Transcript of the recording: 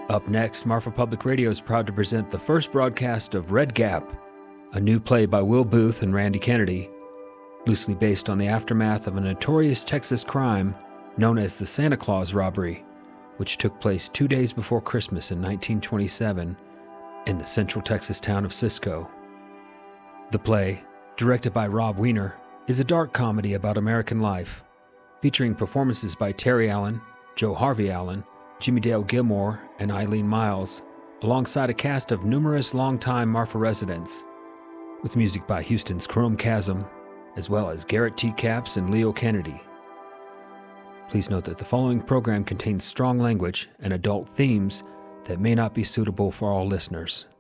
Up next, Marfa Public Radio is proud to present the first broadcast of Red Gap, a new play by Will Booth and Randy Kennedy, loosely based on the aftermath of a notorious Texas crime known as the Santa Claus robbery, which took place 2 days before Christmas in 1927 in the central Texas town of Cisco. The play, directed by Rob Weiner, is a dark comedy about American life, featuring performances by Terry Allen, Joe Harvey Allen, Jimmy Dale Gilmore, and Eileen Miles, alongside a cast of numerous longtime Marfa residents, with music by Houston's Chrome Chasm, as well as Garrett T. Capps and Leo Kennedy. Please note that the following program contains strong language and adult themes that may not be suitable for all listeners.